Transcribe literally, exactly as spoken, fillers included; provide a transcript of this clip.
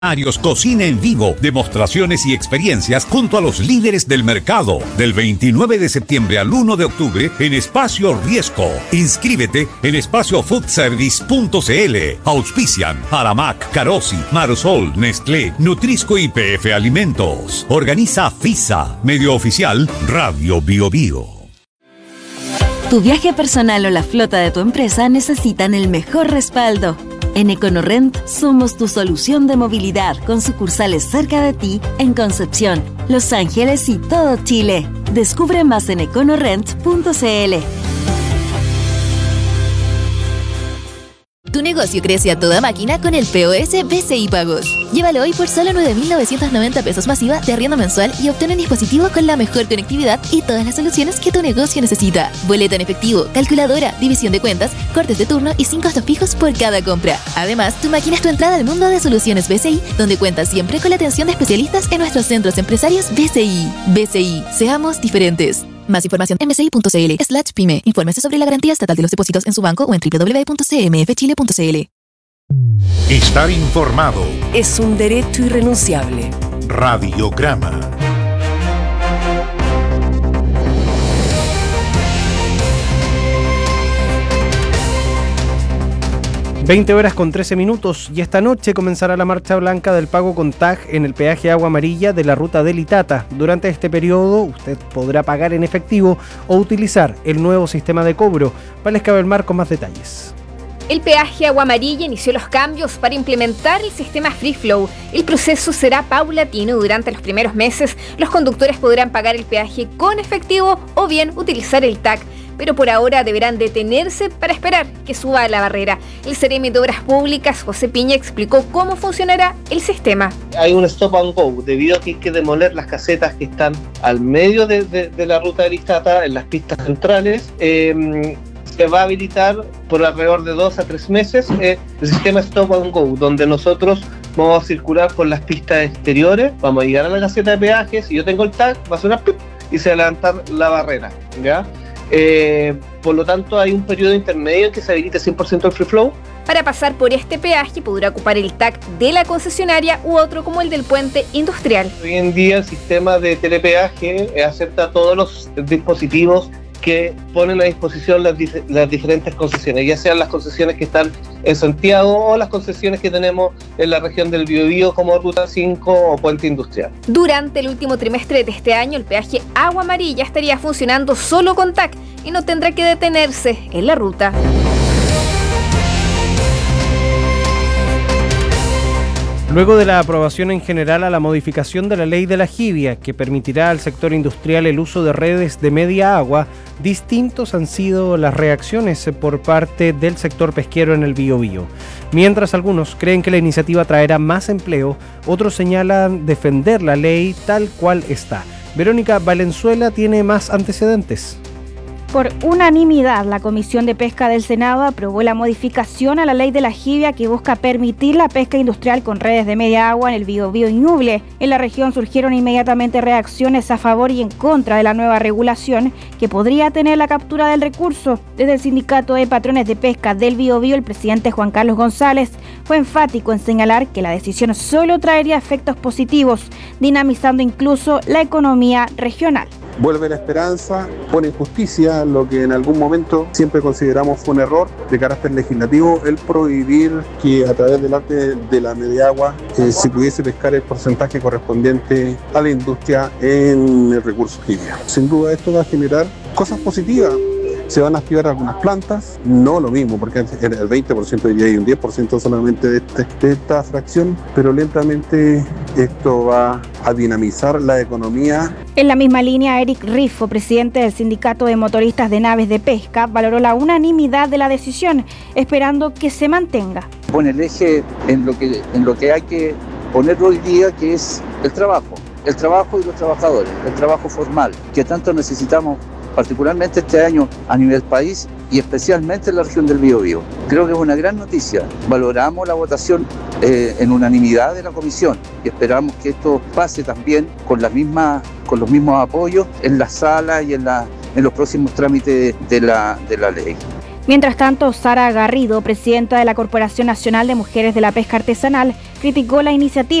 Cocina en vivo, demostraciones y experiencias junto a los líderes del mercado. Del veintinueve de septiembre al uno de octubre en Espacio Riesco. Inscríbete en espacio food service punto c l. Auspician Aramac, Carosi, Marosol, Nestlé, Nutrisco y P F Alimentos. Organiza FISA. Medio oficial Radio Bio Bio. Tu viaje personal o la flota de tu empresa necesitan el mejor respaldo. En EconoRent somos tu solución de movilidad con sucursales cerca de ti en Concepción, Los Ángeles y todo Chile. Descubre más en econorent punto c l. Tu negocio crece a toda máquina con el P O S B C I Pagos. Llévalo hoy por solo nueve mil novecientos noventa pesos masiva de arriendo mensual y obtén un dispositivo con la mejor conectividad y todas las soluciones que tu negocio necesita. Boleta en efectivo, calculadora, división de cuentas, cortes de turno y sin costos fijos por cada compra. Además, tu máquina es tu entrada al mundo de soluciones B C I, donde cuentas siempre con la atención de especialistas en nuestros centros empresarios B C I. B C I, seamos diferentes. Más información en mci.cl slash pyme. Infórmese sobre la garantía estatal de los depósitos en su banco o en doble u doble u doble u punto c m f chile punto c l. Estar informado es un derecho irrenunciable. Radiograma. veinte horas con trece minutos y esta noche comenzará la marcha blanca del pago con T A G en el peaje Agua Amarilla de la ruta del Itata. Durante este periodo usted podrá pagar en efectivo o utilizar el nuevo sistema de cobro. Valesca Belmar con más detalles. El peaje Agua Amarilla inició los cambios para implementar el sistema Free Flow. El proceso será paulatino. Durante los primeros meses, los conductores podrán pagar el peaje con efectivo o bien utilizar el T A C. Pero por ahora deberán detenerse para esperar que suba la barrera. El Seremi de Obras Públicas, José Piña, explicó cómo funcionará el sistema. Hay un stop and go, debido a que hay que demoler las casetas que están al medio de, de, de la ruta del Itata, en las pistas centrales. Eh, se va a habilitar por alrededor de dos a tres meses eh, el sistema stop and go, donde nosotros vamos a circular por las pistas exteriores, vamos a llegar a la caseta de peajes, si yo tengo el tag, va a sonar pip, y se va a levantar la barrera, ¿ya? Eh, por lo tanto hay un periodo intermedio en que se habilita cien por ciento el free flow. Para pasar por este peaje podrá ocupar el T A C de la concesionaria u otro como el del puente industrial. Hoy en día el sistema de telepeaje acepta todos los dispositivos que ponen a disposición las, las diferentes concesiones, ya sean las concesiones que están en Santiago o las concesiones que tenemos en la región del Biobío como Ruta cinco o Puente Industrial. Durante el último trimestre de este año, el peaje Agua Amarilla estaría funcionando solo con T A C y no tendrá que detenerse en la ruta. Luego de la aprobación en general a la modificación de la ley de la jibia, que permitirá al sector industrial el uso de redes de media agua, distintos han sido las reacciones por parte del sector pesquero en el Biobío. Mientras algunos creen que la iniciativa traerá más empleo, otros señalan defender la ley tal cual está. Verónica Valenzuela tiene más antecedentes. Por unanimidad, la Comisión de Pesca del Senado aprobó la modificación a la ley de la jibia que busca permitir la pesca industrial con redes de media agua en el Biobío y Ñuble. En la región surgieron inmediatamente reacciones a favor y en contra de la nueva regulación que podría tener la captura del recurso. Desde el Sindicato de Patrones de Pesca del Biobío, el presidente Juan Carlos González fue enfático en señalar que la decisión solo traería efectos positivos, dinamizando incluso la economía regional. Vuelve la esperanza, pone en justicia lo que en algún momento siempre consideramos fue un error de carácter legislativo, el prohibir que a través del arte de la media agua eh, se pudiese pescar el porcentaje correspondiente a la industria en el recurso jibia. Sin duda esto va a generar cosas positivas. Se van a activar algunas plantas, no lo mismo, porque era el veinte por ciento y hay un diez por ciento solamente de, este, de esta fracción, pero lentamente esto va a dinamizar la economía. En la misma línea, Eric Riffo, presidente del Sindicato de Motoristas de Naves de Pesca, valoró la unanimidad de la decisión, esperando que se mantenga. Pone el eje en lo que, en lo que hay que poner hoy día, que es el trabajo, el trabajo y los trabajadores, el trabajo formal, que tanto necesitamos particularmente este año a nivel país y especialmente en la región del Biobío. Creo que es una gran noticia. Valoramos la votación eh, en unanimidad de la comisión y esperamos que esto pase también con, la misma, con los mismos apoyos en la sala y en, la, en los próximos trámites de la, de la ley. Mientras tanto, Sara Garrido, presidenta de la Corporación Nacional de Mujeres de la Pesca Artesanal, criticó la iniciativa